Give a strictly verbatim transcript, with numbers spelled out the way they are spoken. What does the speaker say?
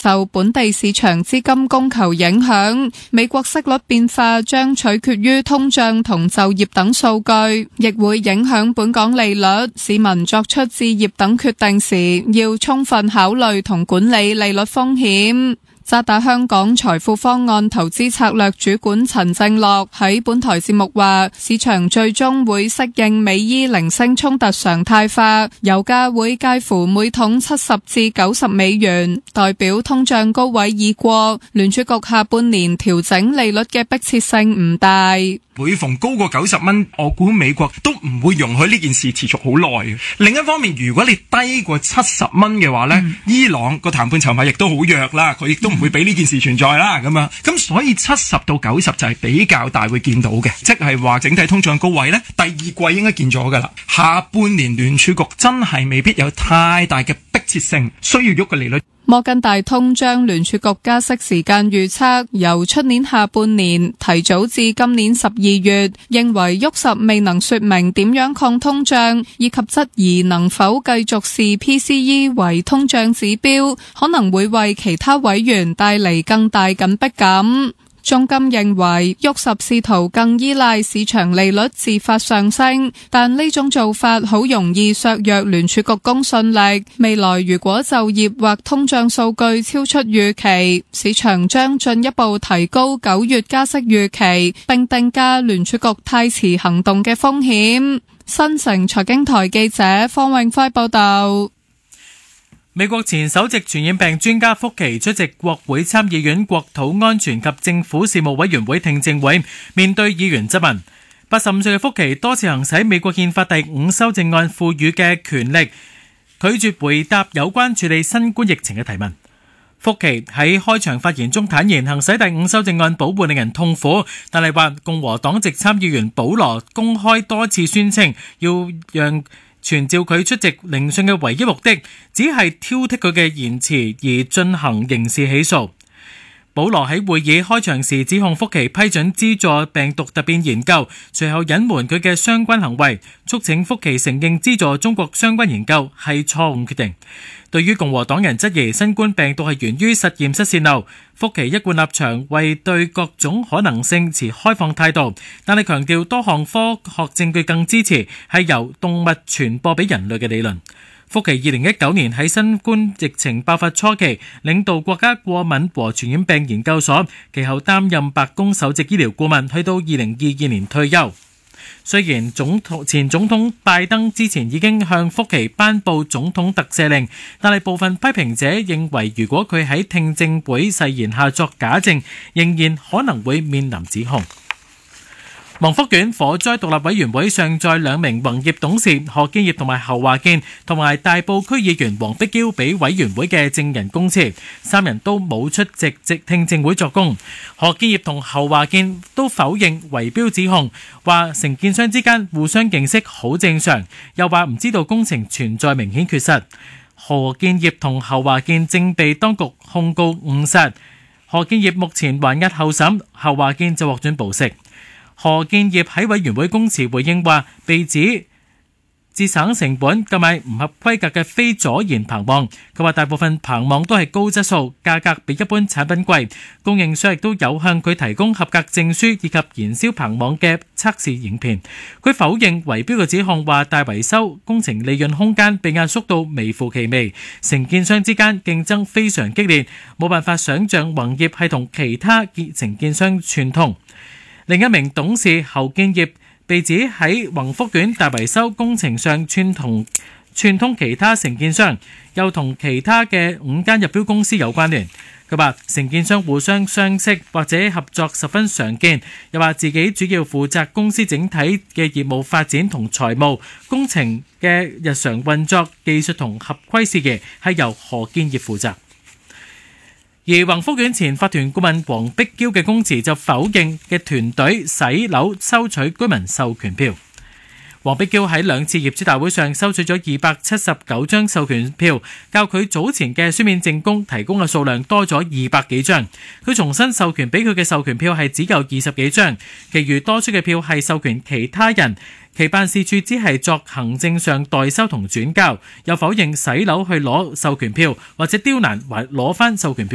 受本地市場資金供求影響，美國息率變化將取決於通脹同就業等數據，亦會影響本港利率。市民作出置業等決定時，要充分考慮同管理利率風險。渣打香港財富方案投資策略主管陳正樂喺本台節目話，市場最終會適應美伊零星衝突常態化，油價會介乎每桶七十至九十美元，代表通脹高位已過，聯儲局下半年調整利率嘅迫切性唔大。 每逢高過九十蚊，我估美國都唔會容許呢件事持續好耐。另一方面，如果你低過七十蚊嘅話呢、嗯、伊朗個談判籌碼亦都好弱啦，佢亦都唔會俾呢件事存在啦。咁樣咁所以七十到九十就係比較大會見到嘅，即係話整體通脹高位呢，第二季應該見咗噶啦。下半年聯儲局真係未必有太大嘅迫切性需要喐個利率。 摩根大通將聯儲局加息時間預測由出年下半年提早至今年十二月，認為沃什未能說明點樣抗通脹，以及質疑能否繼續視 P C E 為通脹指標，可能會為其他委員帶嚟更大緊迫感。中金認為沃什試圖更依賴市場利率自發上升，但呢種做法好容易削弱聯儲局公信力。未來如果就業或通脹數據超出預期，市場將進一步提高九月加息預期，並定價聯儲局太遲行動嘅風險。新城財經台記者方永輝報道。 美國前首席傳染病專家福奇出席國會參議院國土安全及政府事務委員會聽證會，面對議員質問。八十五歲嘅福奇多次行使美國憲法第五修正案賦予嘅權力，拒絕回答有關處理新冠疫情嘅提問。福奇喺開場發言中坦言，行使第五修正案保護令人痛苦，但係話共和黨籍參議員保羅公開多次宣稱要讓傳召佢出席聆訊嘅唯一目的，只係挑剔佢嘅言辭而進行刑事起訴。保羅喺會議開場時指控福奇批准資助病毒突變研究，隨後隱瞞佢嘅相關行為，促請福奇承認資助中國相關研究係錯誤決定。對於共和黨人質疑新冠病毒係源於實驗室洩漏，福奇一貫立場為對各種可能性持開放態度，但係強調多項科學證據更支持係由動物傳播俾人類嘅理論。福奇二零一九年喺新冠疫情爆發初期領導國家過敏和傳染病研究所，其後擔任白宮首席醫療顧問，去到二零二二年退休。雖然總統前總統拜登之前已經向福奇頒布總統特赦令，但係部分批評者認為，如果佢喺聽證會誓言下作假證，仍然可能會面臨指控。黃福苑火災獨立委員會上載兩名宏業董事何建業同埋侯華健，同埋大埔區議員黃碧嬌俾委員會嘅證人供詞，三人都冇出席即聽證會作供。何建業同侯華健都否認圍標指控，話承建商之間互相認識好正常，又話唔知道工程存在明顯缺失。何建業同侯華健正被當局控告誤殺，何建業目前還押候審，侯華健就獲准保釋。何建業喺委員會供詞回應話，被指節省成本購買唔合規格嘅非阻燃棚網。佢話大部分棚網都係高質素，價格比一般產品貴。供應商亦都有向佢提供合格證書以及燃燒棚網嘅測試影片。佢否認圍標嘅指控，話大維修工程利潤空間被壓縮到微乎其微，承建商之間競爭非常激烈，冇辦法想像宏業係同其他承建商串通。另一名董事侯建業被指喺宏福苑大維修工程上串同串通其他承建商，又同其他嘅五間入標公司有關聯。佢話承建商互相相識或者合作十分常見，又話自己主要負責公司整體嘅業務發展同財務工程嘅日常運作、技術同合規事宜係由何建業負責。而宏福苑前法團顧問黃碧嬌嘅供詞就否認嘅團隊洗樓收取居民授權票。黃碧嬌喺兩次業主大會上收取咗二百七十九張授權票，較佢早前嘅書面證供提供嘅數量多咗二百幾張。佢重新授權俾佢嘅授權票係只有二十幾張，其餘多出嘅票係授權其他人，其辦事處只係作行政上代收同轉交，又否認洗樓去攞授權票或者刁難或攞翻授權票